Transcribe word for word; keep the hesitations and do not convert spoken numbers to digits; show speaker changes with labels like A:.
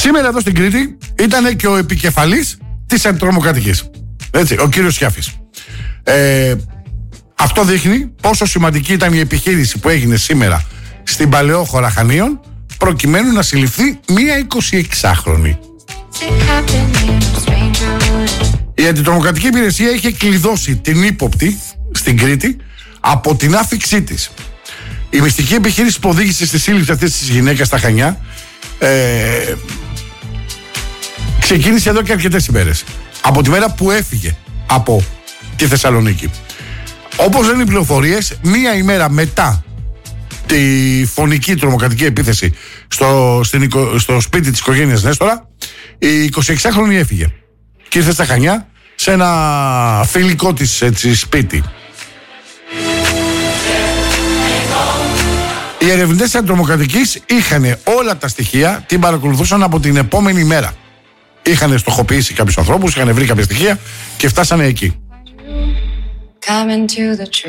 A: Σήμερα εδώ στην Κρήτη ήταν και ο επικεφαλής της αντιτρομοκρατικής. Έτσι, ο κύριος Σιάφης. Ε, αυτό δείχνει πόσο σημαντική ήταν η επιχείρηση που έγινε σήμερα στην Παλαιόχώρα Χανίων, προκειμένου να συλληφθεί μία εικοσιεξάχρονη. Η αντιτρομοκρατική υπηρεσία είχε κλειδώσει την ύποπτη στην Κρήτη από την άφηξή της. Η μυστική επιχείρηση που οδήγησε στη σύλληψη αυτής της γυναίκας στα Χανιά ε, ξεκίνησε εδώ και αρκετές ημέρες. Από τη μέρα που έφυγε από τη Θεσσαλονίκη. Όπως λένε οι πληροφορίες, μία ημέρα μετά τη φωνική τρομοκρατική επίθεση στο, στην, στο σπίτι της οικογένειας Νέστορα, η εικοσιεξάχρονη έφυγε και ήρθε στα Χανιά σε ένα φιλικό της έτσι, σπίτι. Οι ερευνητές της αντιτρομοκρατικής είχαν όλα τα στοιχεία, την παρακολουθούσαν από την επόμενη μέρα. Είχαν στοχοποιήσει κάποιους ανθρώπους, είχαν βρει κάποια στοιχεία και φτάσανε εκεί.